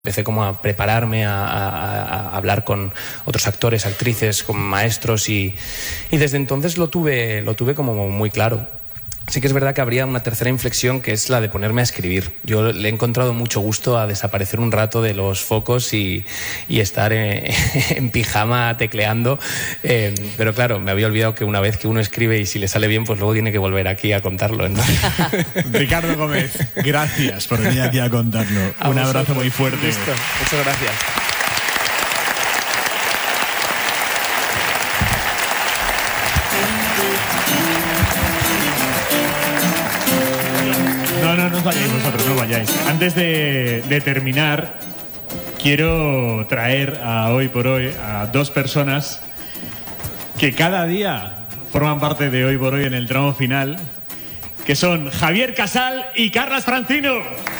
Empecé como a prepararme, a hablar con otros actores, actrices, con maestros y desde entonces lo tuve como muy claro. Sí que es verdad que habría una tercera inflexión, que es la de ponerme a escribir. Yo le he encontrado mucho gusto a desaparecer un rato de los focos y estar en pijama tecleando, pero claro, me había olvidado que una vez que uno escribe y si le sale bien, pues luego tiene que volver aquí a contarlo. Ricardo Gómez, gracias por venir aquí a contarlo. Un abrazo muy fuerte. Listo. Muchas gracias. No os vayáis vosotros, no vayáis. Antes de terminar, quiero traer a Hoy por Hoy a dos personas que cada día forman parte de Hoy por Hoy en el tramo final, que son Javier Casal y Carlas Francino.